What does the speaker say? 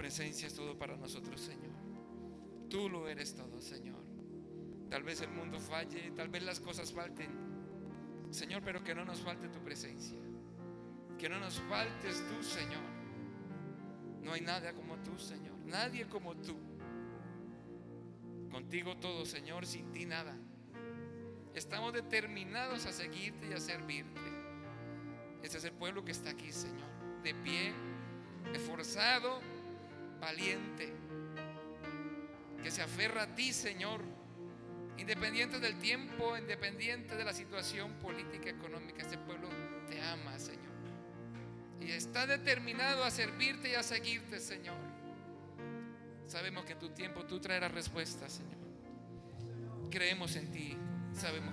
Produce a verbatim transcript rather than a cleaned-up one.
presencia es todo para nosotros, Señor. Tú lo eres todo, Señor. Tal vez el mundo falle, tal vez las cosas falten, Señor, pero que no nos falte tu presencia, que no nos faltes tú, Señor. No hay nada como tú, Señor, nadie como tú. Contigo todo, Señor, sin ti nada. Estamos determinados a seguirte y a servirte. Este es el pueblo que está aquí, Señor, de pie, esforzado, valiente, que se aferra a ti, Señor, independiente del tiempo, independiente de la situación política, económica. Este pueblo te ama, Señor, y está determinado a servirte y a seguirte, Señor. Sabemos que en tu tiempo tú traerás respuestas, Señor. Creemos en ti, sabemos